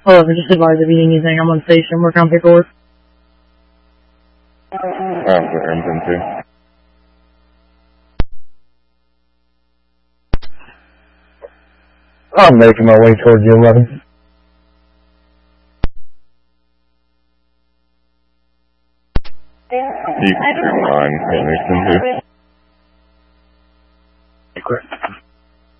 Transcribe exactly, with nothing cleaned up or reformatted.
Oh, just advise if you need anything. I'm on station, working on paperwork. I'm for Hampton too. I'm making my way towards the eleven. You can turn on Hampton too.